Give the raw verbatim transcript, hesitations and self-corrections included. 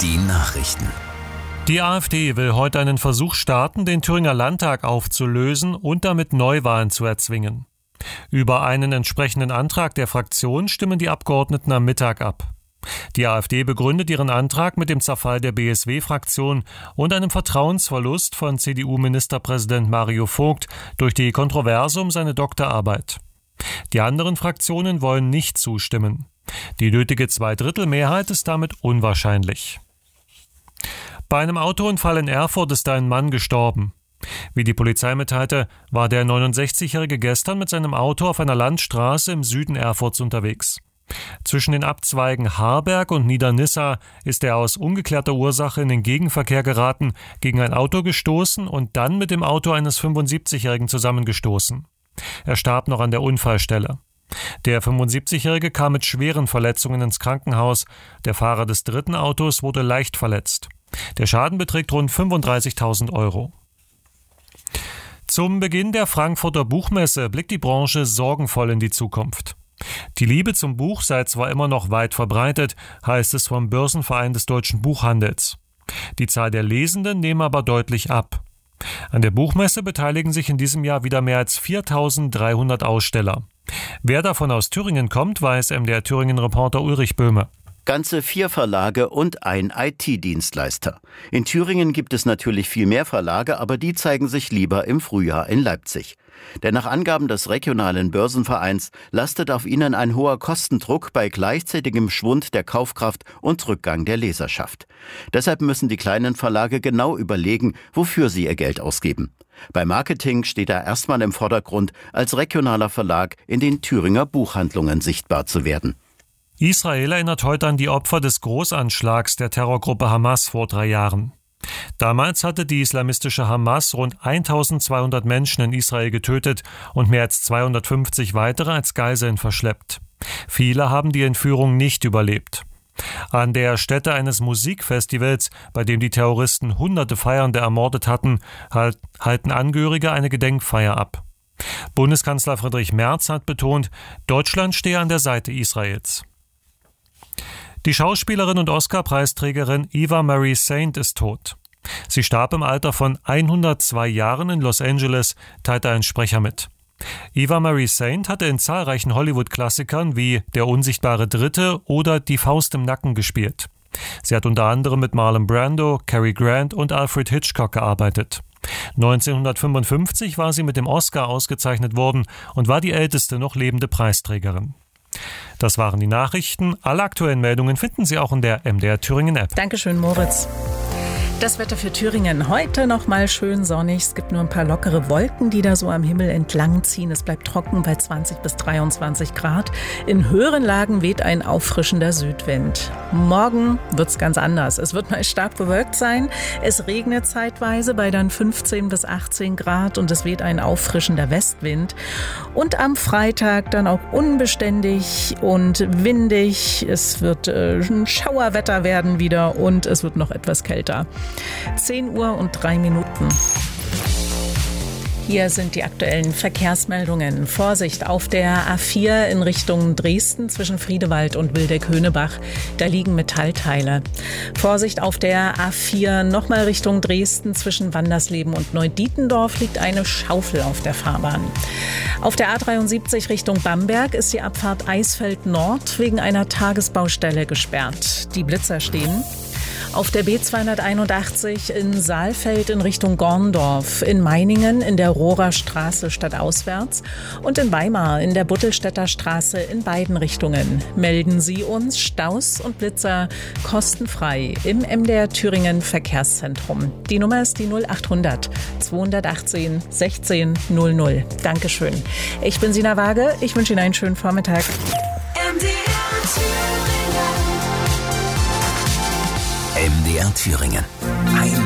Die Nachrichten. Die AfD will heute einen Versuch starten, den Thüringer Landtag aufzulösen und damit Neuwahlen zu erzwingen. Über einen entsprechenden Antrag der Fraktion stimmen die Abgeordneten am Mittag ab. Die AfD begründet ihren Antrag mit dem Zerfall der B S W-Fraktion und einem Vertrauensverlust von C D U-Ministerpräsident Mario Vogt durch die Kontroverse um seine Doktorarbeit. Die anderen Fraktionen wollen nicht zustimmen. Die nötige Zweidrittelmehrheit ist damit unwahrscheinlich. Bei einem Autounfall in Erfurt ist ein Mann gestorben. Wie die Polizei mitteilte, war der neunundsechzigjährige gestern mit seinem Auto auf einer Landstraße im Süden Erfurts unterwegs. Zwischen den Abzweigen Harberg und Niedernissa ist er aus ungeklärter Ursache in den Gegenverkehr geraten, gegen ein Auto gestoßen und dann mit dem Auto eines fünfundsiebzigjährigen zusammengestoßen. Er starb noch an der Unfallstelle. Der fünfundsiebzigjährige kam mit schweren Verletzungen ins Krankenhaus. Der Fahrer des dritten Autos wurde leicht verletzt. Der Schaden beträgt rund fünfunddreißigtausend Euro. Zum Beginn der Frankfurter Buchmesse blickt die Branche sorgenvoll in die Zukunft. Die Liebe zum Buch sei zwar immer noch weit verbreitet, heißt es vom Börsenverein des deutschen Buchhandels. Die Zahl der Lesenden nehme aber deutlich ab. An der Buchmesse beteiligen sich in diesem Jahr wieder mehr als viertausenddreihundert Aussteller. Wer davon aus Thüringen kommt, weiß M D R Thüringen-Reporter Ulrich Böhme. Ganze vier Verlage und ein I T-Dienstleister. In Thüringen gibt es natürlich viel mehr Verlage, aber die zeigen sich lieber im Frühjahr in Leipzig. Denn nach Angaben des regionalen Börsenvereins lastet auf ihnen ein hoher Kostendruck bei gleichzeitigem Schwund der Kaufkraft und Rückgang der Leserschaft. Deshalb müssen die kleinen Verlage genau überlegen, wofür sie ihr Geld ausgeben. Bei Marketing steht er erstmal im Vordergrund, als regionaler Verlag in den Thüringer Buchhandlungen sichtbar zu werden. Israel erinnert heute an die Opfer des Großanschlags der Terrorgruppe Hamas vor drei Jahren. Damals hatte die islamistische Hamas rund eintausendzweihundert Menschen in Israel getötet und mehr als zweihundertfünfzig weitere als Geiseln verschleppt. Viele haben die Entführung nicht überlebt. An der Stätte eines Musikfestivals, bei dem die Terroristen hunderte Feiernde ermordet hatten, halten Angehörige eine Gedenkfeier ab. Bundeskanzler Friedrich Merz hat betont, Deutschland stehe an der Seite Israels. Die Schauspielerin und Oscar-Preisträgerin Eva Marie Saint ist tot. Sie starb im Alter von hundertzwei Jahren in Los Angeles, teilte ein Sprecher mit. Eva Marie Saint hatte in zahlreichen Hollywood-Klassikern wie Der unsichtbare Dritte oder Die Faust im Nacken gespielt. Sie hat unter anderem mit Marlon Brando, Cary Grant und Alfred Hitchcock gearbeitet. neunzehnhundertfünfundfünfzig war sie mit dem Oscar ausgezeichnet worden und war die älteste noch lebende Preisträgerin. Das waren die Nachrichten. Alle aktuellen Meldungen finden Sie auch in der M D R Thüringen App. Dankeschön, Moritz. Das Wetter für Thüringen heute noch mal schön sonnig. Es gibt nur ein paar lockere Wolken, die da so am Himmel entlang ziehen. Es bleibt trocken bei zwanzig bis dreiundzwanzig Grad. In höheren Lagen weht ein auffrischender Südwind. Morgen wird's ganz anders. Es wird mal stark bewölkt sein. Es regnet zeitweise bei dann fünfzehn bis achtzehn Grad und es weht ein auffrischender Westwind. Und am Freitag dann auch unbeständig und windig. Es wird äh, ein Schauerwetter werden wieder und es wird noch etwas kälter. zehn Uhr und drei Minuten. Hier sind die aktuellen Verkehrsmeldungen. Vorsicht auf der A vier in Richtung Dresden zwischen Friedewald und Wildeck-Höhnebach. Da liegen Metallteile. Vorsicht auf der A vier nochmal Richtung Dresden zwischen Wandersleben und Neudietendorf liegt eine Schaufel auf der Fahrbahn. Auf der A dreiundsiebzig Richtung Bamberg ist die Abfahrt Eisfeld Nord wegen einer Tagesbaustelle gesperrt. Die Blitzer stehen. Auf der B zweihunderteinundachtzig in Saalfeld in Richtung Gorndorf, in Meiningen in der Rohrer Straße stadtauswärts und in Weimar in der Buttelstädter Straße in beiden Richtungen. Melden Sie uns Staus und Blitzer kostenfrei im M D R Thüringen Verkehrszentrum. Die Nummer ist die null achthundert zweihundertachtzehn sechzehn null null. Dankeschön. Ich bin Sina Waage. Ich wünsche Ihnen einen schönen Vormittag. M D R Thüringen. M D R Thüringen. Ein